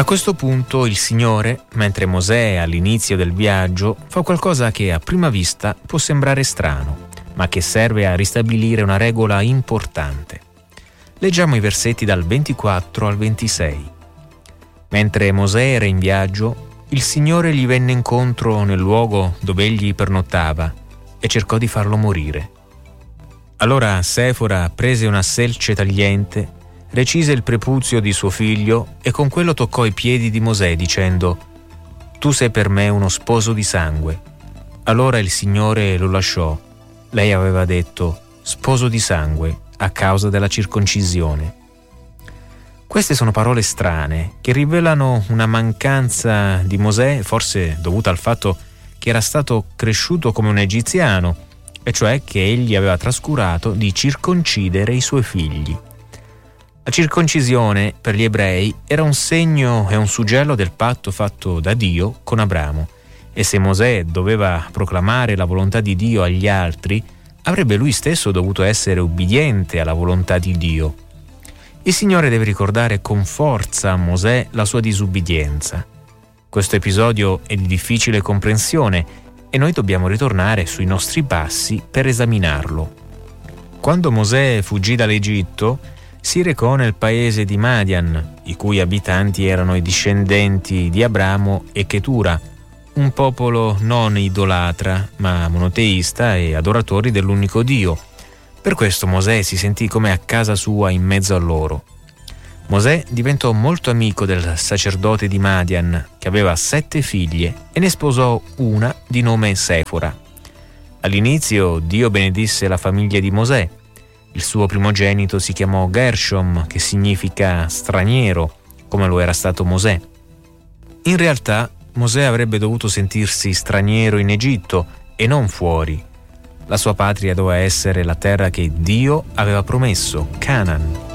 questo punto il Signore, mentre Mosè è all'inizio del viaggio, fa qualcosa che a prima vista può sembrare strano, ma che serve a ristabilire una regola importante. Leggiamo i versetti dal 24 al 26. Mentre Mosè era in viaggio, il Signore gli venne incontro nel luogo dove egli pernottava e cercò di farlo morire. Allora Sefora prese una selce tagliente, recise il prepuzio di suo figlio e con quello toccò i piedi di Mosè dicendo: «Tu sei per me uno sposo di sangue». Allora il Signore lo lasciò. Lei aveva detto: «sposo di sangue», a causa della circoncisione. Queste sono parole strane che rivelano una mancanza di Mosè, forse dovuta al fatto che era stato cresciuto come un egiziano, e cioè che egli aveva trascurato di circoncidere i suoi figli. La circoncisione per gli ebrei era un segno e un suggello del patto fatto da Dio con Abramo, e se Mosè doveva proclamare la volontà di Dio agli altri, avrebbe lui stesso dovuto essere ubbidiente alla volontà di Dio. Il Signore deve ricordare con forza a Mosè la sua disubbidienza. Questo episodio è di difficile comprensione e noi dobbiamo ritornare sui nostri passi per esaminarlo. Quando Mosè fuggì dall'Egitto, si recò nel paese di Madian, i cui abitanti erano i discendenti di Abramo e Chetura, un popolo non idolatra, ma monoteista e adoratori dell'unico Dio. Per questo Mosè si sentì come a casa sua in mezzo a loro. Mosè diventò molto amico del sacerdote di Madian, che aveva 7 figlie, e ne sposò una di nome Sefora. All'inizio Dio benedisse la famiglia di Mosè. Il suo primogenito si chiamò Gershom, che significa straniero, come lo era stato Mosè. In realtà Mosè avrebbe dovuto sentirsi straniero in Egitto e non fuori. La sua patria doveva essere la terra che Dio aveva promesso, Canaan.